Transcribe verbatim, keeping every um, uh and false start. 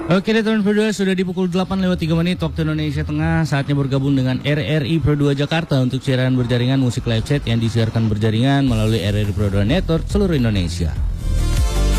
Oke deh teman Pro dua, sudah di pukul delapan lewat tiga menit waktu Indonesia Tengah. Saatnya bergabung dengan R R I Pro dua Jakarta untuk siaran berjaringan musik live set yang disiarkan berjaringan melalui R R I Pro dua Network seluruh Indonesia.